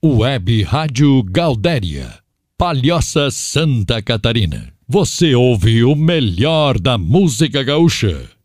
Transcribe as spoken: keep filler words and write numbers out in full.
Web Rádio Galdéria, Palhoça, Santa Catarina. Você ouve o melhor da música gaúcha